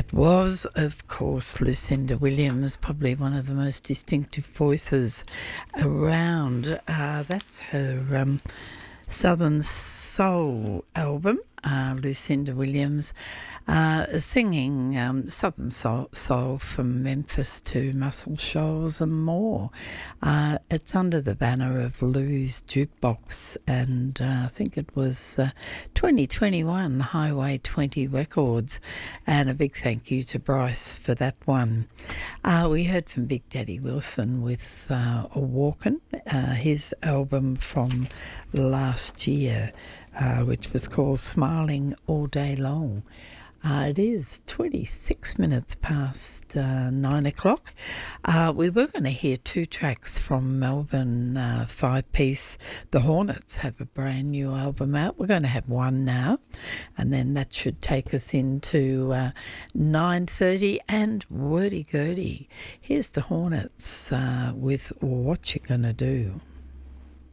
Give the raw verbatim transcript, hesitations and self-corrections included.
That was, of course, Lucinda Williams, probably one of the most distinctive voices around. Uh, that's her um, Southern Soul album, uh, Lucinda Williams, uh, singing um, Southern soul, soul from Memphis to Muscle Shoals and more. Uh, it's under the banner of Lou's Jukebox, and uh, I think it was uh, twenty twenty-one Highway twenty Records, and a big thank you to Bryce for that one. Uh, we heard from Big Daddy Wilson with uh, A Walkin', uh, his album from last year, uh, which was called Smiling All Day Long. Uh, it is twenty-six minutes past uh, nine o'clock. Uh, we were going to hear two tracks from Melbourne uh, five-piece. The Hornets have a brand new album out. We're going to have one now, and then that should take us into uh, nine thirty and Wordy Gurdy. Here's the Hornets uh, with What You Gonna Do.